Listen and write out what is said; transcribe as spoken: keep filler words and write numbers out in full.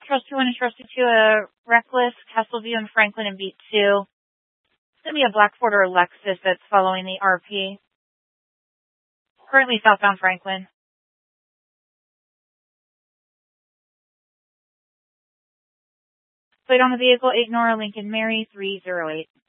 Trust two one and Trust two, a Reckless, Castleview, and Franklin in beat two. It's going to be a Black Ford or Lexus that's following the R P. Currently southbound Franklin. Plate on the vehicle, eight Nora Lincoln Mary three zero eight.